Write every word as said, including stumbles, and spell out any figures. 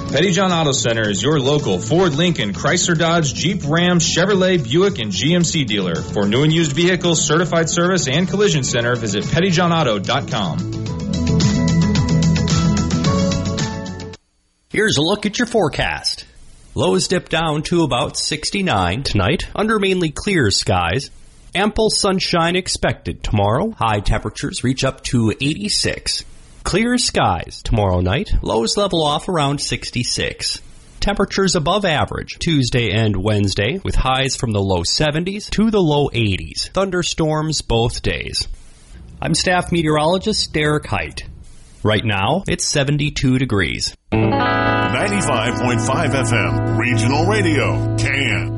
Pettyjohn Auto Center is your local Ford, Lincoln, Chrysler, Dodge, Jeep, Ram, Chevrolet, Buick, and G M C dealer. For new and used vehicles, certified service, and collision center, visit pettyjohn auto dot com. Here's a look at your forecast. Lows dip down to about sixty-nine tonight under mainly clear skies. Ample sunshine expected tomorrow. High temperatures reach up to eighty-six. Clear skies tomorrow night. Lows level off around sixty-six. Temperatures above average Tuesday and Wednesday with highs from the low seventies to the low eighties. Thunderstorms both days. I'm staff meteorologist Derek Height. Right now, it's seventy-two degrees. ninety-five point five F M, Regional Radio, Can.